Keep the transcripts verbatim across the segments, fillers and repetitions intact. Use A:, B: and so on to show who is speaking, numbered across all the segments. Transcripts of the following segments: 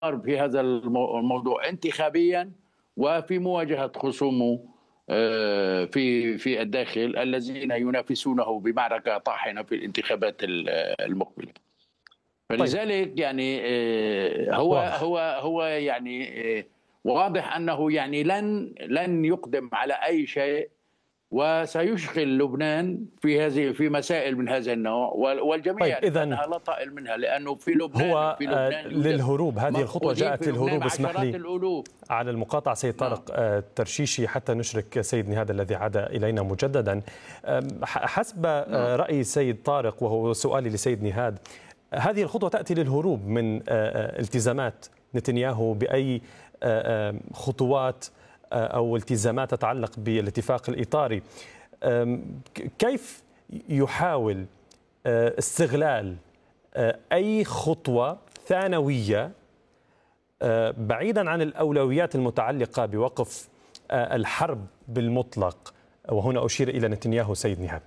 A: في هذا المو- الموضوع انتخابيا وفي مواجهة خصومه آه، في في الداخل الذين ينافسونه بمعركة طاحنة في الانتخابات ال- المقبلة.
B: طيب،
A: فلذلك يعني آه، هو
B: واضح.
A: هو هو يعني آه، واضح أنه يعني لن لن يقدم على أي شيء، وسيشغل لبنان في هذه في مسائل من هذا النوع، والجميع
B: طيب،
A: يعرف
B: إذا
A: أنها لا طائل منها، لأنه في لبنان
B: هو
A: في
B: آه،
A: لبنان يوجد
B: للهروب، هذه الخطوة
A: مأخوذين في
B: جاءت
A: لبنان
B: للهروب. اسمح
A: عشرات
B: لي
A: الألوف.
B: على المقاطعة سيد
A: نعم.
B: طارق آه، الترشيشي حتى نشرك سيد نهاد الذي عاد إلينا مجددا. آم، ح- حسب
A: نعم.
B: آه، رأي سيد طارق، وهو سؤالي لسيد نهاد، هذه الخطوة تأتي للهروب من آه، آه، التزامات نتنياهو بأي آه، آه، خطوات آه، أو التزامات تتعلق بالاتفاق الإطاري. آم، ك- كيف يحاول آه، استغلال آه، أي خطوة ثانوية آه، بعيدا عن الأولويات المتعلقة بوقف آه، الحرب بالمطلق، وهنا أشير إلى نتنياهو سيد نهاد؟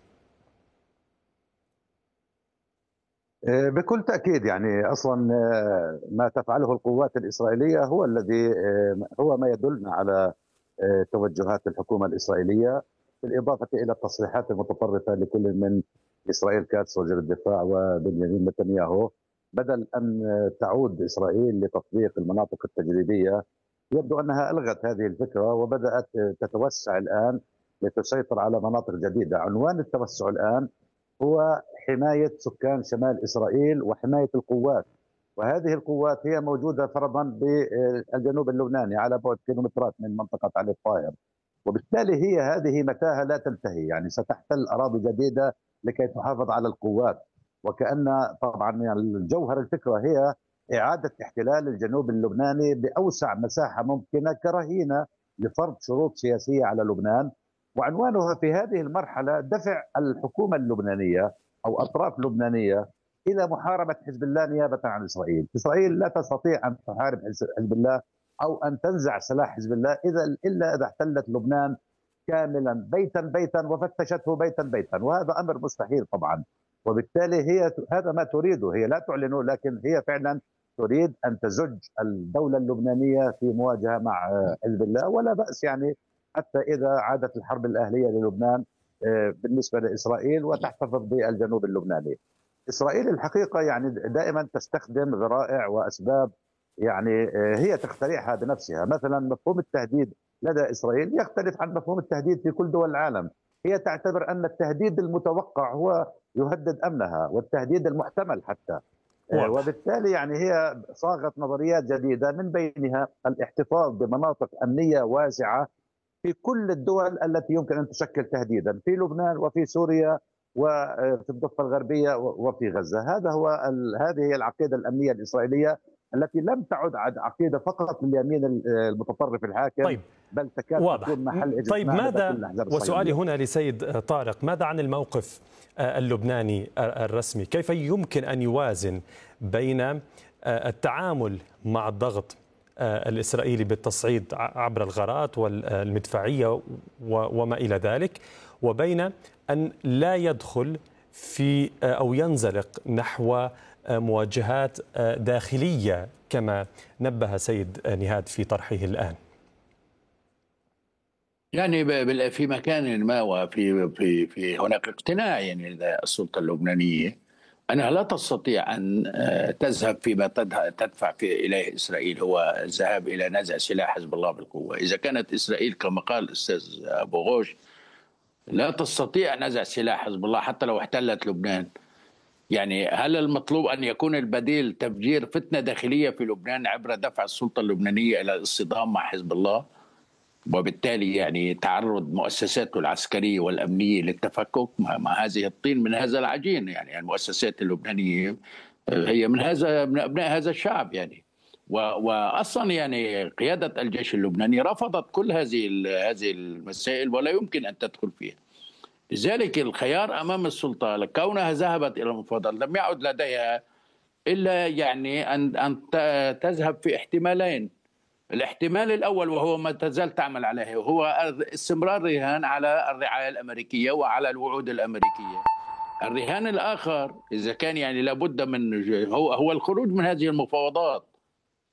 C: آه، بكل تأكيد يعني أصلا آه، ما تفعله القوات الإسرائيلية هو الذي آه، هو ما يدلنا على آه، توجهات الحكومة الإسرائيلية، بالإضافة إلى التصريحات المتطرفة لكل من إسرائيل كاتس وزير الدفاع وبنيامين نتنياهو. بدل أن آه، تعود إسرائيل لتطبيق المناطق التجريبية، يبدو أنها ألغت هذه الفكرة وبدأت آه، تتوسع الآن لتسيطر على مناطق جديدة. عنوان التوسع الآن هو حماية سكان شمال إسرائيل وحماية القوات، وهذه القوات هي موجودة فرضا بالجنوب اللبناني على بعد كيلومترات من منطقة علي الطاهر، وبالتالي هي هذه متاهة لا تنتهي، يعني ستحتل أراضي جديدة لكي تحافظ على القوات. وكأن طبعا يعني الجوهر الفكرة هي إعادة احتلال الجنوب اللبناني بأوسع مساحة ممكنة كرهينة لفرض شروط سياسية على لبنان. وعنوانها في هذه المرحلة دفع الحكومة اللبنانية أو أطراف لبنانية إلى محاربة حزب الله نيابة عن إسرائيل. إسرائيل لا تستطيع أن تحارب حزب الله أو أن تنزع سلاح حزب الله إذا إلا إذا احتلت لبنان كاملا بيتا بيتا وفتشته بيتا بيتا، وهذا أمر مستحيل طبعا. وبالتالي هي هذا ما تريده، هي لا تعلنه لكن هي فعلا تريد أن تزج الدولة اللبنانية في مواجهة مع حزب الله، ولا بأس يعني حتى إذا عادت الحرب الأهلية للبنان آه، بالنسبة لإسرائيل وتحتفظ بالجنوب اللبناني. إسرائيل الحقيقة يعني دائما تستخدم ذرائع وأسباب يعني آه، هي تخترعها بنفسها. مثلا مفهوم التهديد لدى إسرائيل يختلف عن مفهوم التهديد في كل دول العالم. هي تعتبر أن التهديد المتوقع هو يهدد أمنها، والتهديد المحتمل حتى. آه،
B: واضح.
C: وبالتالي يعني هي صاغت نظريات جديدة من بينها الاحتفاظ بمناطق أمنية واسعة في كل الدول التي يمكن أن تشكل تهديدا، في لبنان وفي سوريا وفي الضفة الغربية وفي غزة. هذا هو هذه هي العقيدة الأمنية الإسرائيلية التي لم تعد عقيدة فقط لليمين المتطرف الحاكم،
B: طيب،
C: بل تكاد
B: واضح.
C: تكون محل
B: طيب،
C: اجتماع لدى كل
B: ماذا،
C: الأحزاب
B: وسؤالي
C: الصهيونية.
B: هنا لسيد طارق، ماذا عن الموقف آه، اللبناني آه، الرسمي؟ كيف يمكن أن يوازن بين آه، التعامل مع الضغط آه، الإسرائيلي بالتصعيد عبر الغارات والمدفعية و- وما إلى ذلك، وبين أن لا يدخل في آه، أو ينزلق نحو آه، مواجهات آه، داخلية كما نبه سيد نهاد في طرحه الآن؟
A: يعني ب- بال- في مكان ما وفي في في هناك اقتناع يعني لدى السلطة اللبنانية أنها لا تستطيع أن آه، تذهب فيما تده- تدفع في إليه إسرائيل، هو الذهاب إلى نزع سلاح حزب الله بالقوة. إذا كانت إسرائيل كما قال الأستاذ أبو غوش لا تستطيع نزع سلاح حزب الله حتى لو احتلت لبنان، يعني هل المطلوب أن يكون البديل تفجير فتنة داخلية في لبنان عبر دفع السلطة اللبنانية إلى الاصطدام مع حزب الله، وبالتالي يعني تعرض مؤسساته العسكرية والأمنية للتفكك مع, مع هذه الطين من هذا العجين؟ يعني المؤسسات اللبنانية هي من هذا من أبناء هذا الشعب يعني. واصلا يعني قياده الجيش اللبناني رفضت كل هذه هذه المسائل ولا يمكن ان تدخل فيها. لذلك الخيار امام السلطه كونها ذهبت الى المفاوضات لم يعد لديها الا يعني ان ان تذهب في احتمالين. الاحتمال الاول وهو ما تزال تعمل عليه هو استمرار الرهان على الرعايه الامريكيه وعلى الوعود الامريكيه. الرهان الاخر اذا كان يعني لابد من هو هو الخروج من هذه المفاوضات.